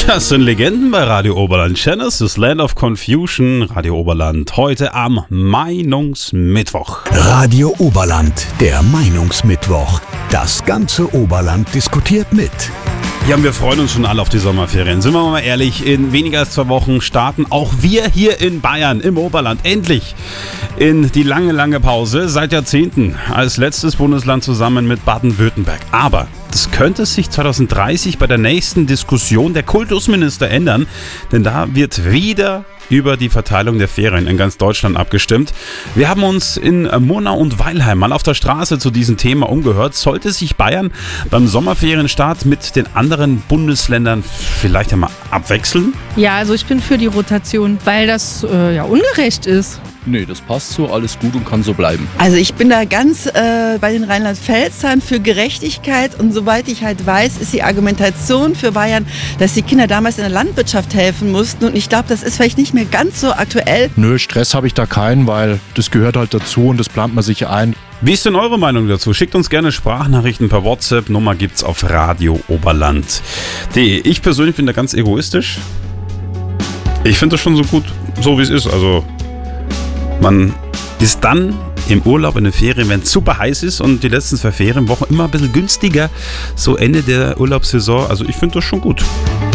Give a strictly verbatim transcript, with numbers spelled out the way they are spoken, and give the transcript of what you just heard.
Das sind Legenden bei Radio Oberland. Genesis, Land of Confusion, Radio Oberland. Heute am Meinungsmittwoch. Radio Oberland, der Meinungsmittwoch. Das ganze Oberland diskutiert mit. Ja, wir freuen uns schon alle auf die Sommerferien. Sind wir mal ehrlich, in weniger als zwei Wochen starten auch wir hier in Bayern, im Oberland, endlich in die lange, lange Pause. Seit Jahrzehnten als letztes Bundesland zusammen mit Baden-Württemberg. Aber das könnte sich zwanzig dreißig bei der nächsten Diskussion der Kultusminister ändern, denn da wird wieder über die Verteilung der Ferien in ganz Deutschland abgestimmt. Wir haben uns in Murnau und Weilheim mal auf der Straße zu diesem Thema umgehört. Sollte sich Bayern beim Sommerferienstart mit den anderen Bundesländern vielleicht einmal abwechseln? Ja, also ich bin für die Rotation, weil das äh, ja ungerecht ist. Nee, das passt so, alles gut und kann so bleiben. Also ich bin da ganz äh, bei den Rheinland-Pfälzern für Gerechtigkeit und soweit ich halt weiß, ist die Argumentation für Bayern, dass die Kinder damals in der Landwirtschaft helfen mussten und ich glaube, das ist vielleicht nicht mehr ganz so aktuell. Nö, Stress habe ich da keinen, weil das gehört halt dazu und das plant man sich ein. Wie ist denn eure Meinung dazu? Schickt uns gerne Sprachnachrichten per WhatsApp. Nummer gibt's auf Radio Oberland punkt de. Ich persönlich bin da ganz egoistisch. Ich finde das schon so gut, so wie es ist. Also man ist dann im Urlaub in den Ferien, wenn es super heiß ist und die letzten zwei Ferienwochen immer ein bisschen günstiger, so Ende der Urlaubssaison. Also ich finde das schon gut.